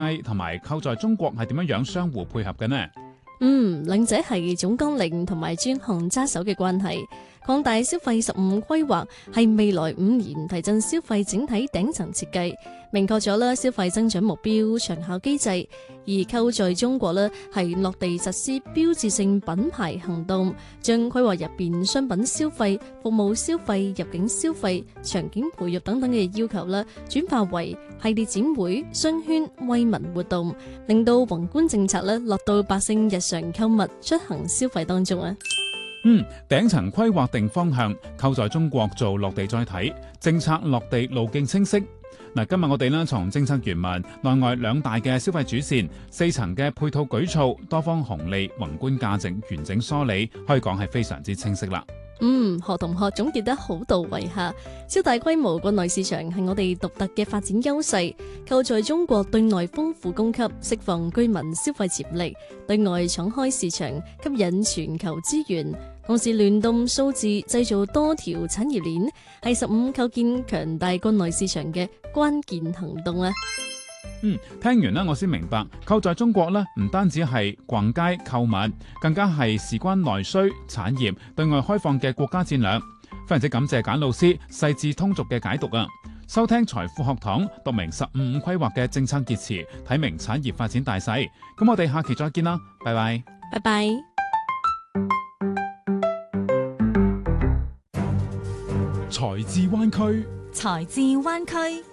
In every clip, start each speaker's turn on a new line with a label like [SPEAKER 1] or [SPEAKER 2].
[SPEAKER 1] 同埋購在中國係點樣相互配合嘅呢？
[SPEAKER 2] 兩者係總綱領同埋專項揸手嘅關係。擴大消費15規劃係未來5年提振消費整體頂層設計，明確咗啦消費增長目標、長效機制。而購在中國呢係落地實施標誌性品牌行動，將規劃入邊商品消費、服務消費、入境消費、場景培育等等嘅要求啦，轉化為系列展會、商圈、惠民活動，令到宏觀政策呢落到百姓日常購物、出行消費當中啊。
[SPEAKER 1] 頂層規劃定方向，購在中國做落地再睇，政策落地路徑清晰。今日我哋呢從政策原文、內外兩大嘅消費主線、4層嘅配套舉措、多方紅利、宏觀價值完整梳理，可以講係非常之清晰啦。
[SPEAKER 2] 何同學總結得好到位下，超大規模國內市場係我哋獨特嘅發展優勢。購在中國對內豐富供給，釋放居民消費潛力；對外敞開市場，吸引全球資源。同時聯動數字，製造多條產業鏈，係15構建強大國內市場嘅關鍵行動啊！
[SPEAKER 1] 聽完啦，我先明白，購在中國呢，唔單止係逛街購物，更加係事關內需、產業對外開放嘅國家戰略。非常之感謝簡老師細緻通俗嘅解讀啊！收聽財富學堂，讀明15規劃嘅政策熱詞，睇明產業發展大勢。咁我哋下期再見啦，拜拜，
[SPEAKER 2] 拜拜。
[SPEAKER 1] 財智灣區，
[SPEAKER 3] 財智灣區。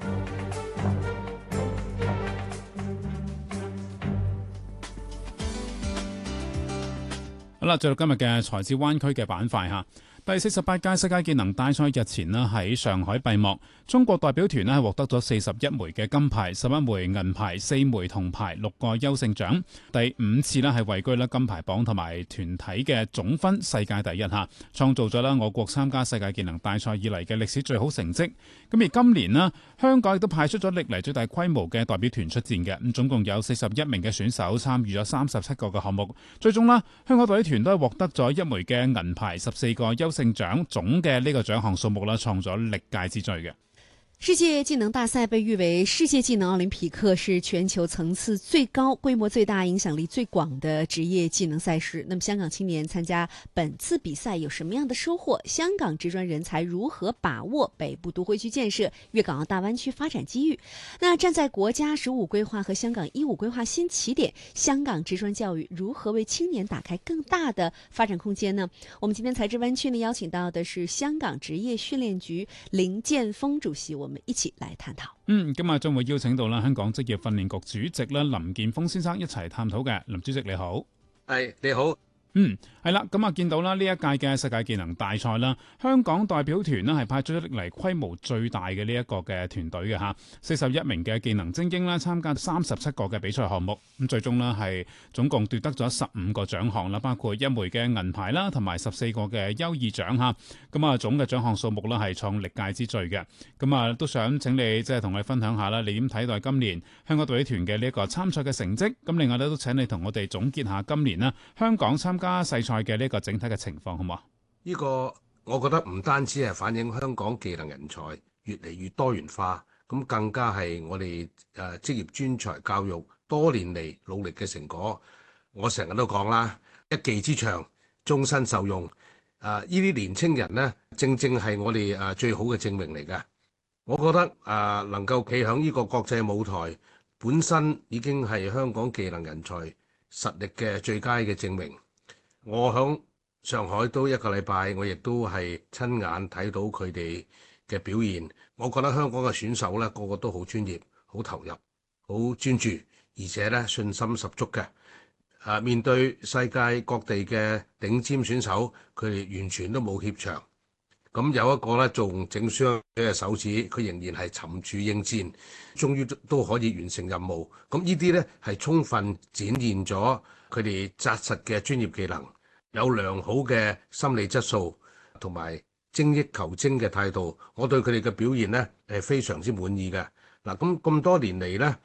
[SPEAKER 1] 好啦，進入今日嘅財智灣區嘅板塊吓。第48屆世界技能大賽日前呢喺上海閉幕，中國代表團呢係獲得咗41枚嘅金牌、11枚銀牌、4枚銅牌、6個優勝獎，第5次呢係位居金牌榜同埋團體嘅總分世界第一吓，創造咗我國參加世界技能大賽以嚟嘅歷史最好成績。咁而今年呢，香港亦都派出咗歷嚟最大規模嘅代表團出戰嘅，咁總共有41名嘅選手參與咗37個嘅項目，最終啦，香港代表團都係獲得咗1枚嘅銀牌、14個優勝獎，總嘅呢個獎項數目啦，創咗歷屆之最嘅。
[SPEAKER 4] 世界技能大賽被譽為世界技能奧林匹克，是全球層次最高、規模最大、影響力最廣的職業技能賽事。那麼香港青年參加本次比賽有什麼樣的收穫？香港職專人才如何把握北部都會區建設、粵港澳大灣區發展機遇？那站在國家15規劃和香港15規劃新起點，香港職專教育如何為青年打開更大的發展空間呢？我們今天財智灣區呢邀請到的是香港職業訓練局林健鋒主席，我們一起來探討。
[SPEAKER 1] 今日將會邀請到香港職業訓練局主席林健鋒先生一齊探討嘅。林主席你好。
[SPEAKER 5] 係，你好。
[SPEAKER 1] 係啦，咁見到啦呢一屆嘅世界技能大賽啦，香港代表團呢係派出歷嚟規模最大嘅呢一個嘅團隊嘅吓，41名嘅技能精英啦，參加37個嘅比賽項目，咁最終呢係總共奪得咗15個獎項啦，包括1枚嘅銀牌啦，同埋14個嘅優異獎吓，咁總嘅獎項數目啦係創歷屆之最嘅，咁都想請你即係同我哋分享下啦，你點睇待今年香港代表團嘅呢一個參賽嘅成績？咁另外咧都請你同我哋總結下今年啦香港參加世賽嘅呢個整體嘅情況，好唔好？
[SPEAKER 5] 呢個我覺得唔單止係反映香港技能人才越嚟越多元化，咁更加係我哋職業專才教育多年嚟努力嘅成果。我成日都講啦，一技之長，終身受用。呢啲年青人呢，正正係我哋最好嘅證明嚟嘅。我覺得能夠企響呢個國際舞台，本身已經係香港技能人才實力嘅最佳嘅證明。我響上海都1個禮拜，我亦都係親眼睇到佢哋嘅表現。我覺得香港嘅選手咧，個個都好專業、好投入、好專注，而且咧信心十足嘅。面對世界各地嘅頂尖選手，佢哋完全都冇怯場。咁有一個咧仲整傷嘅手指，佢仍然係沉住應戰，終於都可以完成任務。咁呢啲咧係充分展現咗佢哋紮實嘅專業技能。有良好嘅心理質素同埋精益求精嘅態度，我對佢哋嘅表現呢係非常之滿意嘅。嗱，咁多年嚟呢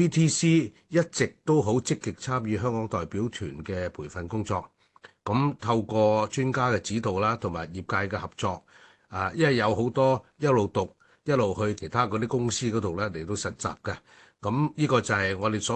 [SPEAKER 5] VTC 一直都好積極參與香港代表團嘅培訓工作。咁透過專家嘅指導啦，同埋業界嘅合作，因為有好多一路讀一路去其他嗰啲公司嗰度咧嚟到實習嘅。 咁呢個就係我哋所